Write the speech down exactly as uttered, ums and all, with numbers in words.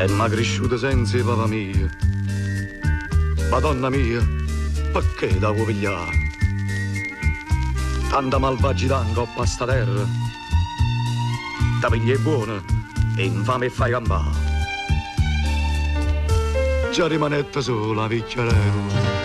E m'ha cresciuta senza papà mio. Madonna mia, perché da vuoi pigliare? Tanta malvagità in coppa a sta terra. Da piglia è buona e infame e fai campare. Già rimanette sola, picchiarello.